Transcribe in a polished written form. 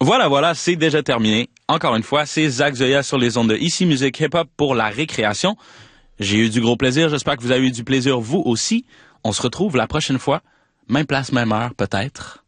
Voilà, c'est déjà terminé. Encore une fois, c'est Zach Zoya sur les ondes de Ici Musique Hip Hop pour la récréation. J'ai eu du gros plaisir, j'espère que vous avez eu du plaisir vous aussi. On se retrouve la prochaine fois, même place, même heure peut-être.